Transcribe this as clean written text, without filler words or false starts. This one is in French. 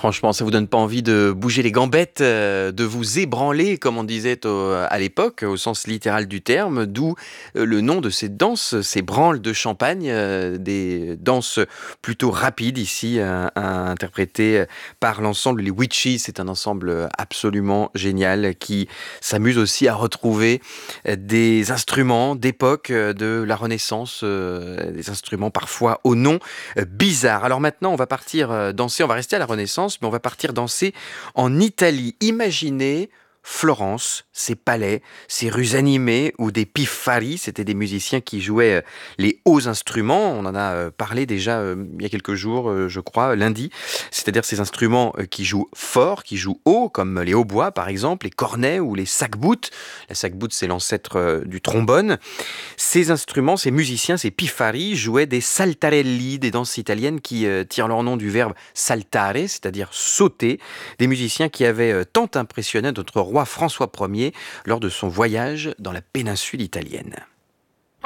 Franchement, ça vous donne pas envie de bouger les gambettes, de vous ébranler, comme on disait à l'époque, au sens littéral du terme, d'où le nom de ces danses, ces branles de champagne, des danses plutôt rapides ici, interprétées par l'ensemble Les Witches. C'est un ensemble absolument génial qui s'amuse aussi à retrouver des instruments d'époque de la Renaissance, des instruments parfois au nom bizarre. Alors maintenant, on va partir danser, on va rester à la Renaissance, mais on va partir danser en Italie. Imaginez Florence, ses palais, ses rues animées ou des piffari, c'était des musiciens qui jouaient les hauts instruments. On en a parlé déjà il y a quelques jours, je crois, lundi. C'est-à-dire ces instruments qui jouent fort, qui jouent haut, comme les hautbois par exemple, les cornets ou les sac-boutes. La sac-boute, c'est l'ancêtre du trombone. Ces instruments, ces musiciens, ces piffari jouaient des saltarelli, des danses italiennes qui tirent leur nom du verbe saltare, c'est-à-dire sauter. Des musiciens qui avaient tant impressionné notre roi François Ier lors de son voyage dans la péninsule italienne.